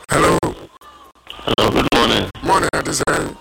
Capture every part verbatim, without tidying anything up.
Hello. Hello, good morning. Morning, I just say.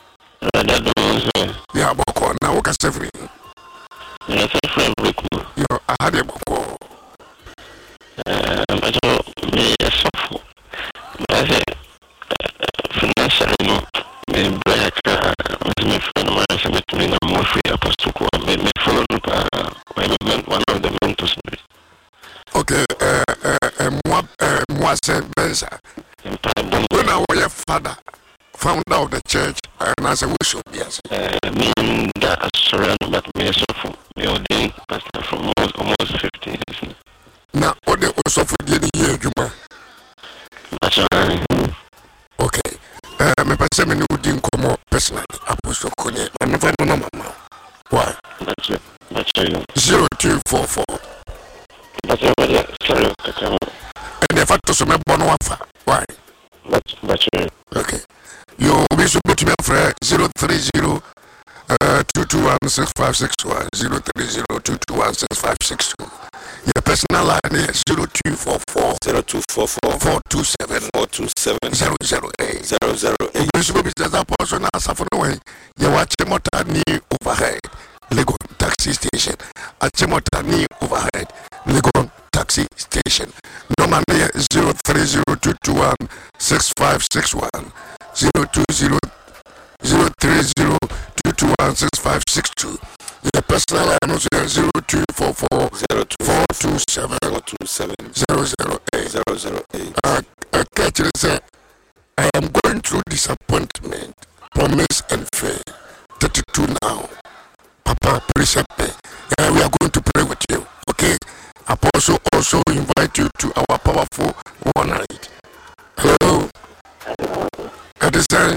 Yeah, Boko. Now, what can I say? Yeah, friend, you know, I had a Boko. Uh, but me, a soft. I said, financially, no, me, black, was my friend, my friend, me, no more free apostle, me, me, follow up, one of the mentors. Okay, uh, uh, uh, moi, uh, moi, c'est Benza. When I was your father, founder of the church, and I said, we should be as me that surround, but me, so me, ordained pastor from almost, almost fifty years. Now, what they also for the year, Juma. That's right. Okay, uh, me pass me no din komo personally. Apostle Konye, I never know mama. Why? That's it. That's it. Zero two four four. That's it. Sorry, and the fact to me bono wafa. Why? That's that's it. Okay. You be so to me for zero three zero uh two two one six five six one zero three zero two two one six five six two. Your personal line is zero two four four zero two four four four two seven four two seven zero zero eight zero zero eight. You should be just a person as a way. You watch a motor knee overhead. Legon taxi station. A chimota knee overhead. Legon taxi station. Normally zero three zero two two one six five six one zero two zero zero three zero two two one six five six two. The personal line is zero two four four zero two four two seven four two seven zero zero eight zero zero eight. Uh, uh, catch it, say, I am going through disappointment, promise and faith. thirty-two now. Papa, please help me. Uh, we are going to pray with you. Okay? Apostle also invite you to our powerful one night. Hello? Hello. At this time,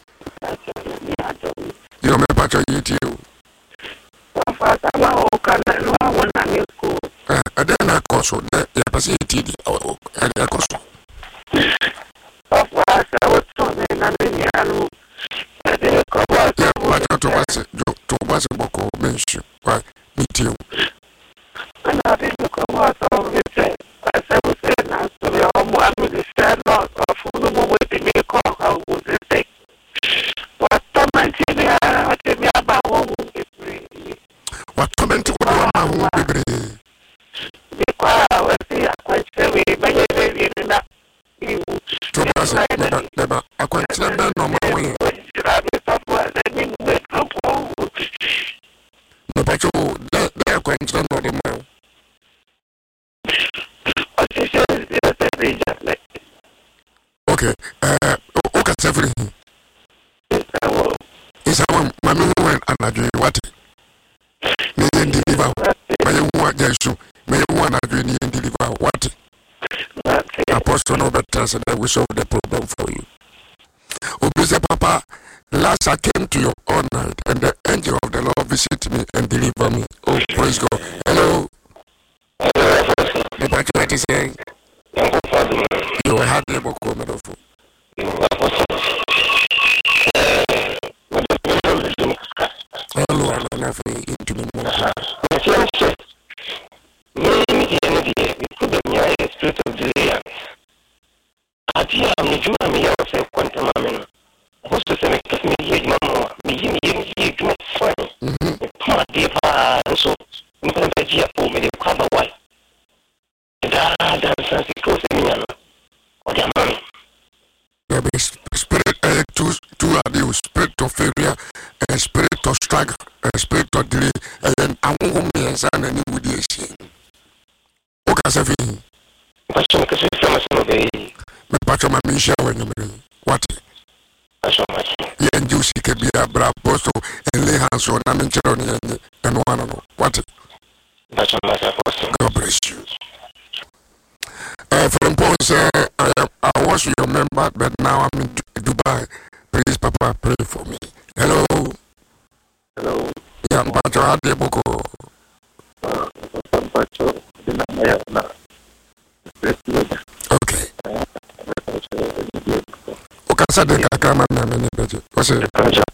you know, my patch you too. Uh, and then I call so that you have seen T D. Oh, and I call so. Yeah, but to was it to was a book of mention. Why? Me too. And I think the commerce of it said, I said, we said, now, so we all want to the sad loss of the moment they make call, how would they say? What tormenting me, I tell me about one who is free. What tormenting would you want to be free? Because I was here, quite say, but you really did not. You to pass it, never, never. I can't say that no more way. No, but you, they're going to know the more. Okay, uh, okay, everything. It's a one, my mother went and I do what? May you deliver, may you want Jesu, may you want to do and deliver what? Apostle no better said that we solve the problem for you. Obese Papa, last I came to your own night and the angel of the Lord visited me and delivered me. Oh, praise God. Hello. The Bible what is saying? You were hardly able to come out of it. Hello, I'm not into me. Spirit of delay. I dear, I'm the Juma, me, I say, quantum, I'm supposed to say, me, me, mamma, me, me, me, me, me, funny. My dear, so, I'm going to be a me, cover white. That's a close in me, or your money. There is spirit, uh, two, two are the spirit of failure, and spirit of struggle, and spirit of delay, and then I won't be a son and you would be a sin. What can I say? But some can say some of the Pacho Mamisha when you mean what? I so much. Yeah, and you see can be a brave apostle and lay hands on them and one of what? That's so much apostle. God bless you. Uh, from Paul say I am I was your member, but now I'm in Dubai. Please, Papa, pray for me. Hello. Hello. Yeah, Pacho Adeboko. Pacho, the okay. Okay, so the cameraman, what's it?